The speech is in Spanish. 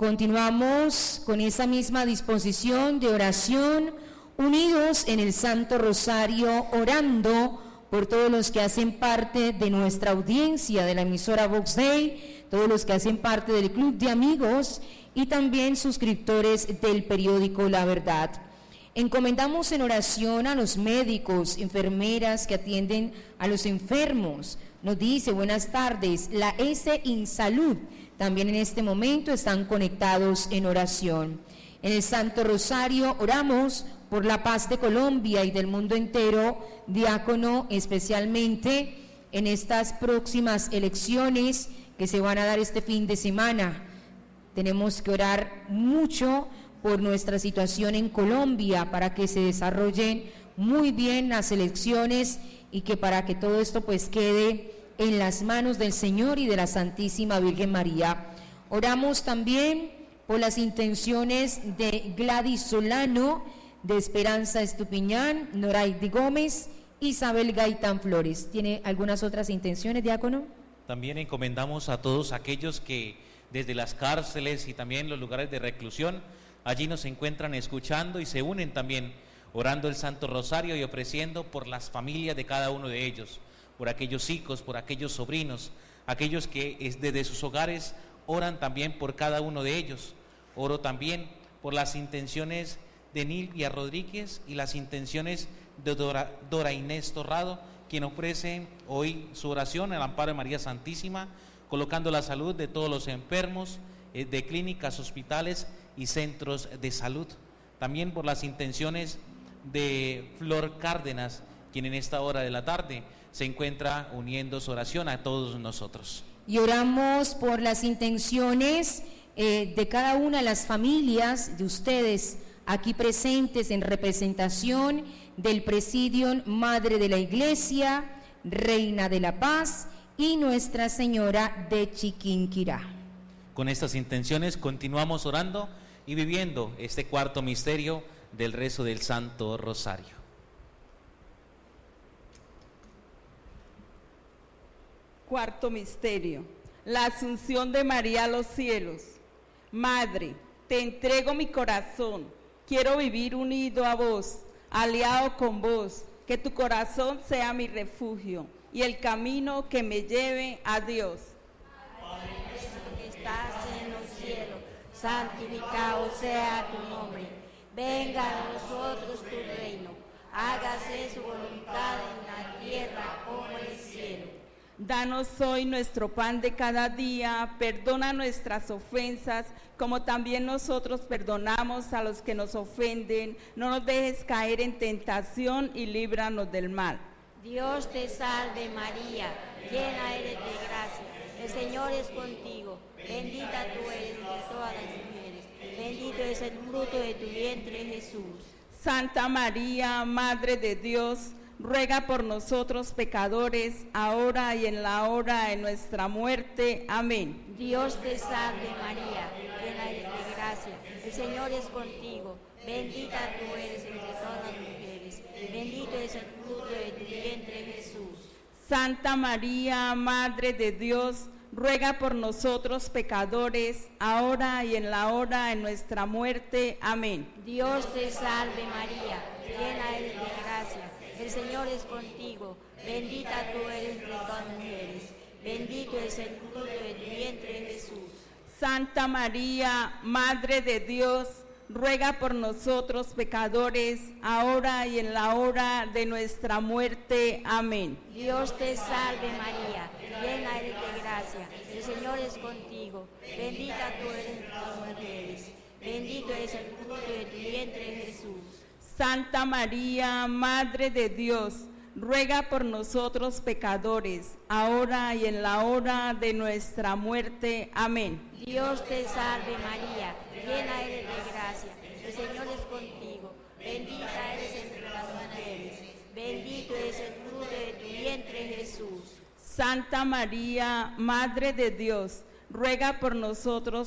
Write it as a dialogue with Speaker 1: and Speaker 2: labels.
Speaker 1: Continuamos con esa misma disposición de oración, unidos en el Santo Rosario, orando por todos los que hacen parte de nuestra audiencia de la emisora Vox Dei, todos los que hacen parte del club de amigos y también suscriptores del periódico La Verdad. Encomendamos en oración a los médicos, enfermeras que atienden a los enfermos. Nos dice, buenas tardes, la S InSalud, también en este momento están conectados en oración. En el Santo Rosario oramos por la paz de Colombia y del mundo entero, diácono, especialmente en estas próximas elecciones que se van a dar este fin de semana. Tenemos que orar mucho por nuestra situación en Colombia para que se desarrollen muy bien las elecciones y que para que todo esto pues quede en las manos del Señor y de la Santísima Virgen María. Oramos también por las intenciones de Gladys Solano, de Esperanza Estupiñán, Noraidi Gómez, Isabel Gaitán Flores. ¿Tiene algunas otras intenciones, diácono?
Speaker 2: También encomendamos a todos aquellos que desde las cárceles y también los lugares de reclusión allí nos encuentran escuchando y se unen también orando el Santo Rosario y ofreciendo por las familias de cada uno de ellos, por aquellos hijos, por aquellos sobrinos, aquellos que desde sus hogares oran también por cada uno de ellos. Oro también por las intenciones de Nilvia Rodríguez y las intenciones de Dora Inés Torrado, quien ofrece hoy su oración al amparo de María Santísima, colocando la salud de todos los enfermos de clínicas, hospitales y centros de salud. También por las intenciones de Flor Cárdenas, quien en esta hora de la tarde se encuentra uniendo su oración a todos nosotros.
Speaker 1: Y oramos por las intenciones de cada una de las familias de ustedes aquí presentes en representación del Presidium Madre de la Iglesia, Reina de la Paz y Nuestra Señora de Chiquinquirá.
Speaker 2: Con estas intenciones continuamos orando y viviendo este cuarto misterio del rezo del Santo Rosario.
Speaker 3: Cuarto misterio, la Asunción de María a los cielos. Madre, te entrego mi corazón, quiero vivir unido a vos, aliado con vos, que tu corazón sea mi refugio y el camino que me lleve a Dios.
Speaker 4: Padre nuestro que estás en los cielos, santificado sea tu nombre, venga a nosotros tu reino, hágase su voluntad en la tierra como en el cielo.
Speaker 3: Danos hoy nuestro pan de cada día, perdona nuestras ofensas, como también nosotros perdonamos a los que nos ofenden. No nos dejes caer en tentación y líbranos del mal.
Speaker 4: Dios te salve María, llena eres de gracia, el Señor es contigo, bendita tú eres entre todas las mujeres, bendito es el fruto de tu vientre Jesús.
Speaker 3: Santa María, Madre de Dios, ruega por nosotros pecadores, ahora y en la hora de nuestra muerte. Amén.
Speaker 4: Dios te salve María, llena eres de gracia, el Señor es contigo, bendita tú eres entre todas las mujeres, bendito es el fruto de tu vientre Jesús.
Speaker 3: Santa María, Madre de Dios, ruega por nosotros pecadores, ahora y en la hora de nuestra muerte. Amén.
Speaker 4: Dios te salve María, llena eres de gracia, el Señor es contigo, bendita tú eres entre todas las mujeres, bendito es el fruto de tu vientre Jesús.
Speaker 3: Santa María, Madre de Dios, ruega por nosotros pecadores, ahora y en la hora de nuestra muerte. Amén.
Speaker 4: Dios te salve María, llena eres de gracia, el Señor es contigo, bendita tú eres entre todas las mujeres, bendito es el fruto de tu vientre Jesús.
Speaker 3: Santa María, Madre de Dios, ruega por nosotros pecadores, ahora y en la hora de nuestra muerte. Amén.
Speaker 4: Dios te salve María, llena eres de gracia, el Señor es contigo, bendita eres entre las mujeres, bendito es el fruto de tu vientre Jesús.
Speaker 3: Santa María, Madre de Dios, ruega por nosotros